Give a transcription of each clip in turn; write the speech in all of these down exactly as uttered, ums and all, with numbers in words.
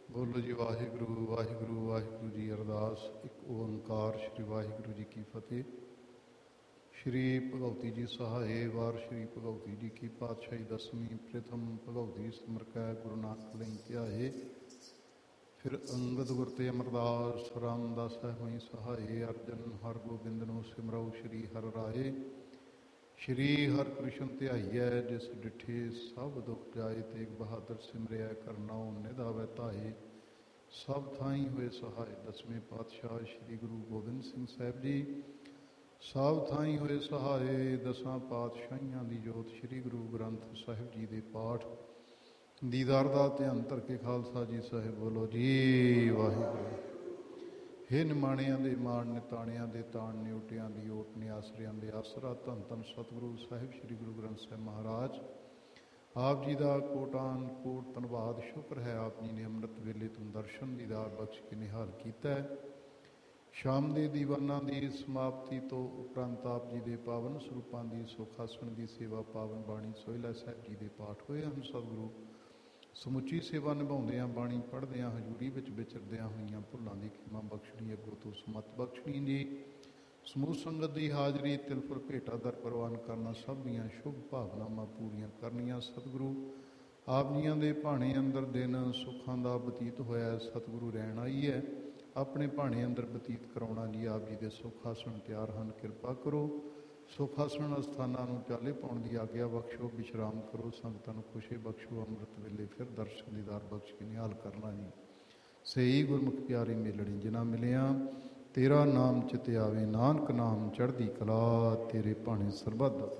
ਬੋਲੋ ਜੀ ਵਾਹਿਗੁਰੂ ਵਾਹਿਗੁਰੂ ਵਾਹਿਗੁਰੂ ਜੀ। ਅਰਦਾਸ ਇੱਕ ਓੰਕਾਰ ਸ੍ਰੀ ਵਾਹਿਗੁਰੂ ਜੀ ਕੀ ਫਤਿਹ। ਸ਼੍ਰੀ ਭਗਉਤੀ ਜੀ ਸਹਾਏ ਵਾਰ ਸ਼੍ਰੀ ਭਗਉਤੀ ਜੀ ਕੀ ਪਾਤਸ਼ਾਹੀ ਦਸਵੀਂ ਪ੍ਰਥਮ ਭਗਉਤੀ ਸਿਮਰਕੈ ਗੁਰੂ ਨਾਨਕ ਲਈ ਧਿਆਏ। ਫਿਰ ਅੰਗਦ ਗੁਰ ਤੇ ਅਮਰਦਾਸ ਰਾਮਦਾਸ ਹੋਈ ਸਹਾਏ। ਅਰਜਨ ਹਰ ਗੋਬਿੰਦ ਨੂੰ ਸਿਮਰਉ ਸ਼੍ਰੀ ਹਰਿ ਰਾਏ। ਸ਼੍ਰੀ ਹਰਿ ਕ੍ਰਿਸ਼ਨ ਧਿਆਈਐ ਜਿਸ ਡਿਠੇ ਸਭ ਦੁਖ ਜਾਏ। ਤੇਗ ਬਹਾਦਰ ਸਿਮਰਿਆ ਕਰਨਾਉ ਨਿਧਾਵੈ ਧਾਏ। ਸਭ ਥਾਈਂ ਹੋਏ ਸਹਾਏ ਦਸਵੇਂ ਪਾਤਸ਼ਾਹ ਸ਼੍ਰੀ ਗੁਰੂ ਗੋਬਿੰਦ ਸਿੰਘ ਸਾਹਿਬ ਜੀ। ਸਭ ਥਾਈਂ ਹੋਏ ਸਹਾਏ ਦਸਾਂ ਪਾਤਸ਼ਾਹੀਆਂ ਦੀ ਜੋਤ। ਸ਼੍ਰੀ ਗੁਰੂ ਗ੍ਰੰਥ ਸਾਹਿਬ ਜੀ ਦੇ ਪਾਠ ਦੀਦਾਰ ਦਾ ਧਿਆਨ ਧਰ ਕੇ ਖਾਲਸਾ ਜੀ ਸਾਹਿਬ ਬੋਲੋ ਜੀ ਵਾਹਿਗੁਰੂ। ਹੇ ਨਿਮਾਣਿਆਂ ਦੇ ਮਾਣ ਨਿਤਾਣਿਆਂ ਦੇ ਤਾਣ ਨਿਉਟਿਆਂ ਦੀ ਓਟ ਨਿਆਸਰਿਆਂ ਦੇ ਆਸਰਾ। ਧੰਨ ਧੰਨ ਸਤਿਗੁਰੂ ਸਾਹਿਬ ਸ਼੍ਰੀ ਗੁਰੂ ਗ੍ਰੰਥ ਸਾਹਿਬ ਮਹਾਰਾਜ ਆਪ ਜੀ ਦਾ ਕੋਟਾਨ ਕੋਟ ਧੰਨਵਾਦ ਸ਼ੁਕਰ ਹੈ। ਆਪ ਜੀ ਨੇ ਅੰਮ੍ਰਿਤ ਵੇਲੇ ਤੋਂ ਦਰਸ਼ਨ ਦੀਦਾਰ ਬਖਸ਼ ਕੇ ਨਿਹਾਲ ਕੀਤਾ ਹੈ। ਸ਼ਾਮ ਦੇ ਦੀਵਾਨਾਂ ਦੀ ਸਮਾਪਤੀ ਤੋਂ ਉਪਰੰਤ ਆਪ ਜੀ ਦੇ ਪਾਵਨ ਸਰੂਪਾਂ ਦੀ ਸੁਖ ਆਸਣ ਦੀ ਸੇਵਾ ਪਾਵਨ ਬਾਣੀ ਸੋਹਿਲਾ ਸਾਹਿਬ ਜੀ ਦੇ ਪਾਠ ਹੋਏ ਹਨ। ਸਤਿਗੁਰੂ ਸਮੁੱਚੀ ਸੇਵਾ ਨਿਭਾਉਂਦਿਆਂ ਬਾਣੀ ਪੜ੍ਹਦਿਆਂ ਹਜ਼ੂਰੀ ਵਿੱਚ ਵਿਚਰਦਿਆਂ ਹੋਈਆਂ ਭੁੱਲਾਂ ਦੀ ਖਿਮਾ ਬਖਸ਼ਣੀ ਅੱਗੋਂ ਤੋਂ ਸਮੱਤ ਬਖਸ਼ਣੀ ਜੀ। ਸਮੂਹ ਸੰਗਤ ਦੀ ਹਾਜ਼ਰੀ ਤਿਲਫੁਰ ਭੇਟਾ ਦਰ ਪ੍ਰਵਾਨ ਕਰਨਾ। ਸਭ ਦੀਆਂ ਸ਼ੁਭ ਭਾਵਨਾਵਾਂ ਪੂਰੀਆਂ ਕਰਨੀਆਂ। ਸਤਿਗੁਰੂ ਆਪ ਜੀਆਂ ਦੇ ਭਾਣੇ ਅੰਦਰ ਦਿਨ ਸੁੱਖਾਂ ਦਾ ਬਤੀਤ ਹੋਇਆ। ਸਤਿਗੁਰੂ ਰਹਿਣ ਆਈ ਹੈ ਆਪਣੇ ਭਾਣੇ ਅੰਦਰ ਬਤੀਤ ਕਰਾਉਣਾ ਜੀ। ਆਪ ਜੀ ਦੇ ਸੁੱਖ ਆਸਣ ਤਿਆਰ ਹਨ ਕਿਰਪਾ ਕਰੋ। ਸੁੱਖ ਆਸਣ ਅਸਥਾਨਾਂ ਨੂੰ ਚਾਲੇ ਪਾਉਣ ਦੀ ਆਗਿਆ ਬਖਸ਼ੋ। ਵਿਸ਼ਰਾਮ ਕਰੋ ਸੰਗਤਾਂ ਨੂੰ ਖੁਸ਼ੀ ਬਖਸ਼ੋ। ਅੰਮ੍ਰਿਤ ਵੇਲੇ ਫਿਰ ਦਰਸ਼ਨ ਦੀਦਾਰ ਬਖਸ਼ ਕੇ ਨਿਹਾਲ ਕਰਨਾ ਜੀ। ਸਹੀ ਗੁਰਮੁਖ ਪਿਆਰੇ ਮੇਲਣੀ ਜਿਨ੍ਹਾਂ ਮਿਲਿਆ ਤੇਰਾ ਨਾਮ ਚਿਤ ਆਵੇ। ਨਾਨਕ ਨਾਮ ਚੜ੍ਹਦੀ ਕਲਾ ਤੇਰੇ ਭਾਣੇ ਸਰਬੱਤ ਦਾ।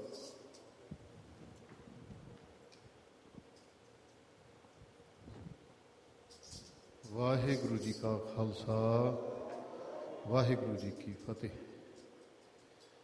ਵਾਹਿਗੁਰੂ ਜੀ ਕਾ ਖਾਲਸਾ ਵਾਹਿਗੁਰੂ ਜੀ ਕੀ ਫਤਿਹ।